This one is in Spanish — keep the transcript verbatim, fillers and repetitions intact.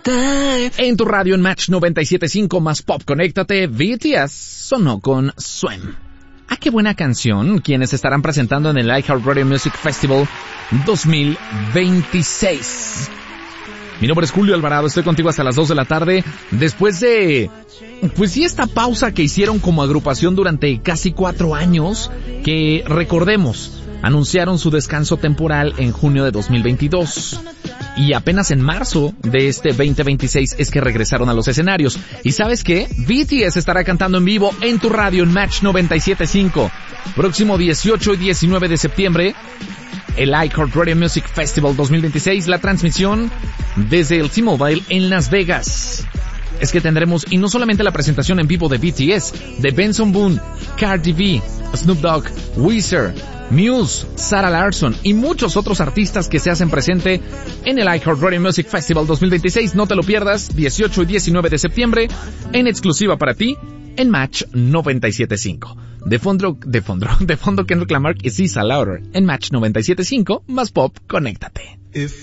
En tu radio en Match noventa y siete punto cinco más Pop, conéctate. B T S sonó con Swim. Ah, qué buena canción, quienes estarán presentando en el iHeartRadio Music Festival dos mil veintiséis. Mi nombre es Julio Alvarado, estoy contigo hasta las dos de la tarde, después de, pues sí, esta pausa que hicieron como agrupación durante casi cuatro años, que recordemos, anunciaron su descanso temporal en junio de dos mil veintidós. Y apenas en marzo de este veinte veintiséis es que regresaron a los escenarios. ¿Y sabes qué? B T S estará cantando en vivo en tu radio en Match noventa y siete punto cinco. Próximo dieciocho y diecinueve de septiembre, el iHeartRadio Music Festival dos mil veintiséis, la transmisión desde el T-Mobile en Las Vegas. Es que tendremos, y no solamente la presentación en vivo de B T S, de Benson Boone, Cardi B, Snoop Dogg, Weezer, Muse, Sarah Larsson y muchos otros artistas que se hacen presente en el iHeartRadio Music Festival dos mil veintiséis. No te lo pierdas, dieciocho y diecinueve de septiembre, en exclusiva para ti, en Match noventa y siete punto cinco. De fondo, de fondo, de fondo Kendrick Lamar y Sisa Lauder, en Match noventa y siete punto cinco, más Pop, conéctate.